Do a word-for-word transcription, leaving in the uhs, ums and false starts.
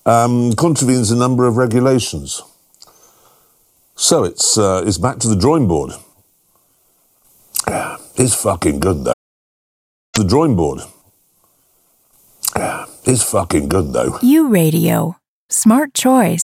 um, contravenes a number of regulations. So it's uh, it's back to the drawing board. It's fucking good though. The drawing board. It's fucking good though. U Radio. Smart choice.